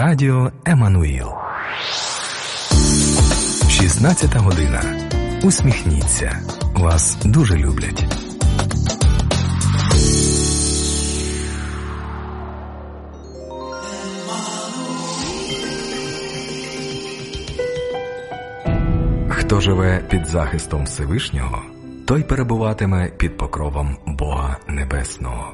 Радіо Еммануїл. 16 година. Усміхніться. Вас дуже люблять. Хто живе під захистом Всевишнього, той перебуватиме під покровом Бога Небесного.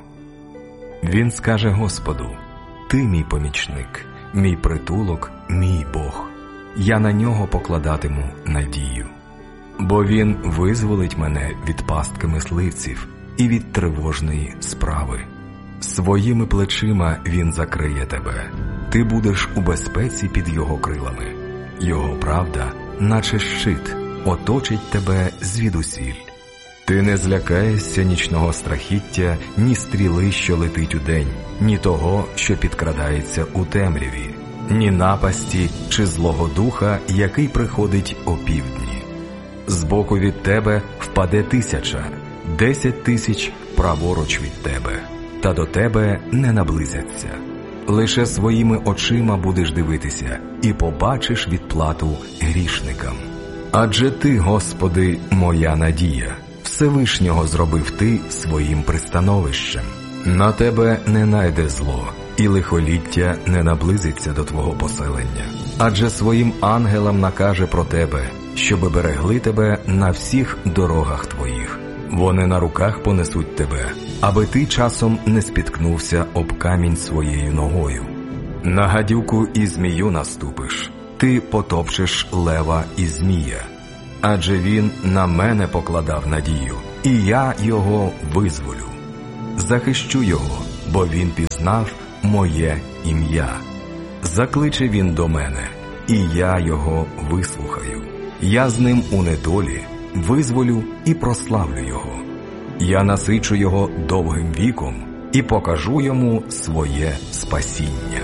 Він скаже Господу: «Ти мій помічник, мій притулок, мій Бог. Я на нього покладатиму надію. Бо він визволить мене від пастки мисливців і від тривожної справи. Своїми плечима він закриє тебе. Ти будеш у безпеці під його крилами. Його правда, наче щит, оточить тебе звідусіль. Ти не злякаєшся нічного страхіття, ні стріли, що летить удень, ні того, що підкрадається у темряві, ні напасті чи злого духа, який приходить опівдні. Збоку від тебе впаде 1000, 10 000 праворуч від тебе, та до тебе не наблизяться. Лише своїми очима будеш дивитися і побачиш відплату грішникам. Адже ти, Господи, моя надія, Всевишнього зробив ти своїм пристановищем. На тебе не найде зло, і лихоліття не наблизиться до твого поселення. Адже своїм ангелам накаже про тебе, щоби берегли тебе на всіх дорогах твоїх. Вони на руках понесуть тебе, аби ти часом не спіткнувся об камінь своєю ногою. На гадюку і змію наступиш, ти потопчеш лева і змія. Адже він на мене покладав надію, і я його визволю. Захищу його, бо він пізнав моє ім'я. Закличе він до мене, і я його вислухаю. Я з ним у недолі визволю і прославлю його. Я насичу його довгим віком і покажу йому своє спасіння.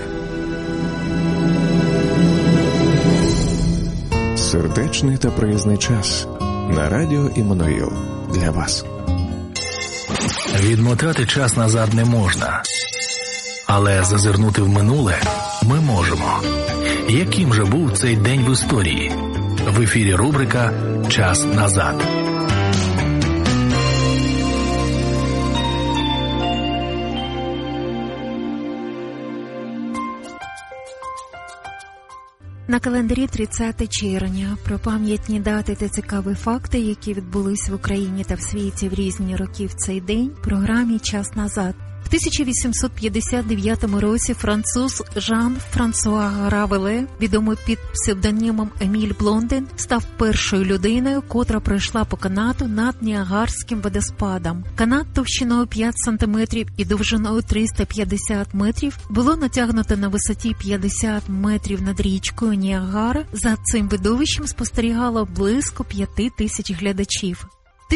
Сердечний та приязний час на радіо Еммануїл для вас. Відмотати час назад не можна, але зазирнути в минуле ми можемо. Яким же був цей день в історії? В ефірі рубрика «Час назад». На календарі 30 червня про пам'ятні дати та цікаві факти, які відбулись в Україні та в світі в різні роки в цей день, в програмі «Час назад». В 1859 році француз Жан-Франсуа Равеле, відомий під псевдонімом Еміль Блондин, став першою людиною, котра пройшла по канату над Ніагарським водоспадом. Канат товщиною 5 см і довжиною 350 метрів було натягнуто на висоті 50 метрів над річкою Ніагара. За цим видовищем спостерігало близько 5000 глядачів. В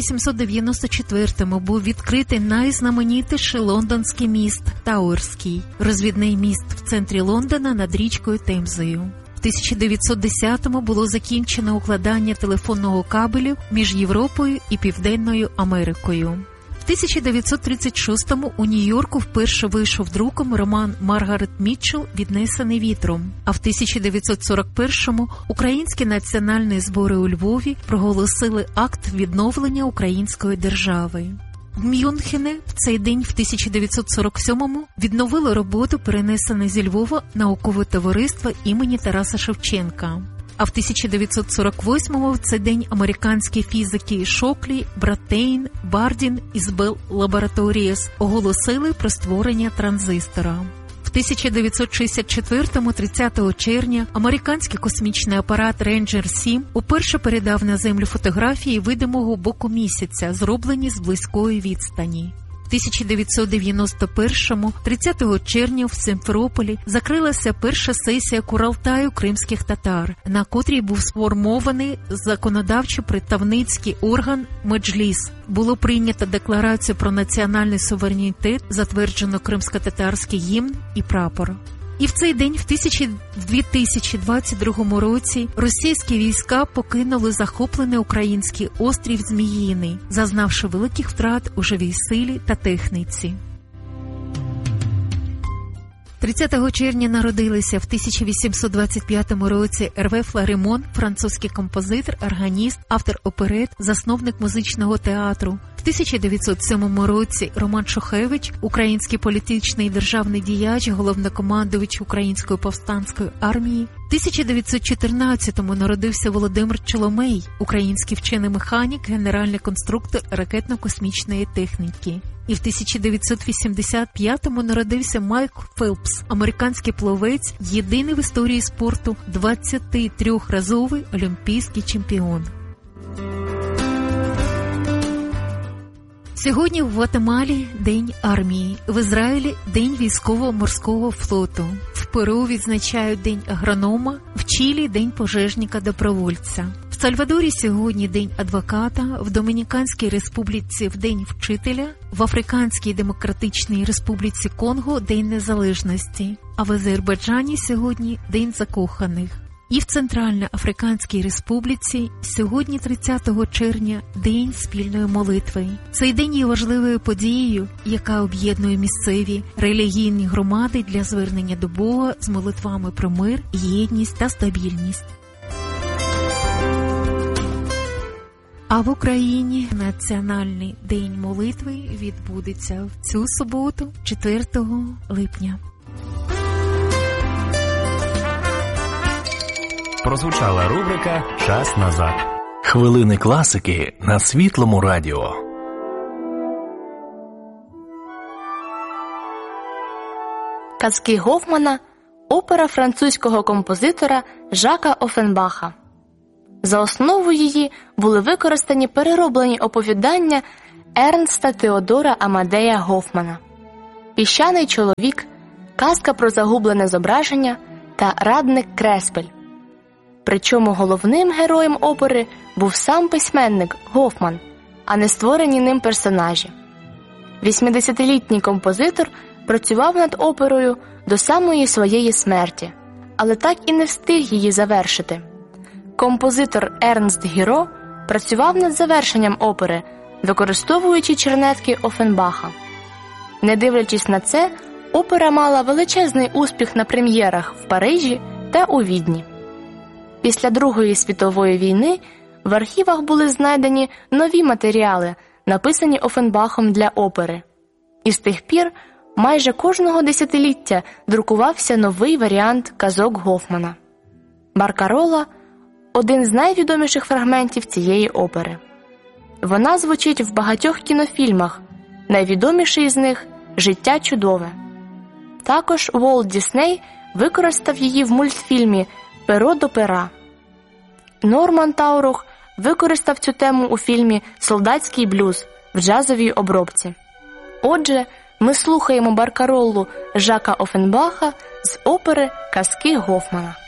1894-му був відкритий найзнаменітіший лондонський міст – Тауерський, розвідний міст в центрі Лондона над річкою Темзою. В 1910-му було закінчено укладання телефонного кабелю між Європою і Південною Америкою. В 1936-му у Нью-Йорку вперше вийшов друком роман Маргарет Мітчелл «Віднесений вітром», а в 1941-му Українські національні збори у Львові проголосили акт відновлення української держави. В Мюнхені в цей день в 1947-му відновило роботу, перенесене зі Львова наукове товариство імені Тараса Шевченка. А в 1948-му в цей день американські фізики Шоклі, Братейн, Бардін із Bell Laboratories оголосили про створення транзистора. В 1964-му, 30 червня, американський космічний апарат Ranger 7 уперше передав на Землю фотографії видимого боку місяця, зроблені з близької відстані. В 1991-му, 30 червня в Сімферополі закрилася перша сесія Курултаю кримських татар, на котрій був сформований законодавчо-представницький орган Меджліс. Було прийнято декларацію про національний суверенітет, затверджено кримсько-татарський гімн і прапор. І в цей день, в 2022 році, російські війська покинули захоплений український острів Зміїний, зазнавши великих втрат у живій силі та техніці. 30 червня народилися в 1825 році Ерве Фларемон, французький композитор, органіст, автор оперет, засновник музичного театру. В 1907 році Роман Шухевич, український політичний і державний діяч, головнокомандувач Української повстанської армії. В 1914-му народився Володимир Чоломей, український вчений-механік, генеральний конструктор ракетно-космічної техніки. І в 1985-му народився Майк Фелпс, американський пловець, єдиний в історії спорту 23-разовий олімпійський чемпіон. Сьогодні в Гватемалі – День армії, в Ізраїлі – День військово-морського флоту, в Перу відзначають День агронома, в Чилі – День пожежника-добровольця. В Сальвадорі сьогодні День адвоката, в Домініканській республіці – в День вчителя, в Африканській демократичній республіці Конго – День незалежності, а в Азербайджані сьогодні – День закоханих. І в Центральноафриканській республіці сьогодні, 30 червня, День спільної молитви. Цей день є важливою подією, яка об'єднує місцеві релігійні громади для звернення до Бога з молитвами про мир, єдність та стабільність. А в Україні Національний день молитви відбудеться в цю суботу, 4 липня. Прозвучала рубрика «Час назад». Хвилини класики на Світлому радіо. Казки Гофмана – опера французького композитора Жака Оффенбаха. За основу її були використані перероблені оповідання Ернста Теодора Амадея Гофмана, «Піщаний чоловік», «Казка про загублене зображення» та «Радник Креспель». Причому головним героєм опери був сам письменник Гофман, а не створені ним персонажі. 80-літній композитор працював над оперою до самої своєї смерті, але так і не встиг її завершити. Композитор Ернст Гіро працював над завершенням опери, використовуючи чернетки Оффенбаха. Не дивлячись на це, опера мала величезний успіх на прем'єрах в Парижі та у Відні. Після Другої світової війни в архівах були знайдені нові матеріали, написані Оффенбахом для опери. І з тих пір майже кожного десятиліття друкувався новий варіант казок Гофмана. «Баркарола» – один з найвідоміших фрагментів цієї опери. Вона звучить в багатьох кінофільмах, найвідоміший з них «Життя чудове». Також Уолт Дісней використав її в мультфільмі «Перо до пера». Норман Таурух використав цю тему у фільмі «Солдатський блюз» в джазовій обробці. Отже, ми слухаємо Баркаролу Жака Оффенбаха з опери «Казки Гофмана».